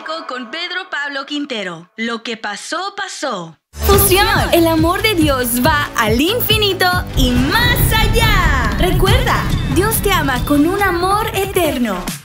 Bíblico con Pedro Pablo Quintero. Lo que pasó, pasó. Fusión. El amor de Dios va al infinito y más allá. Recuerda, Dios te ama con un amor eterno.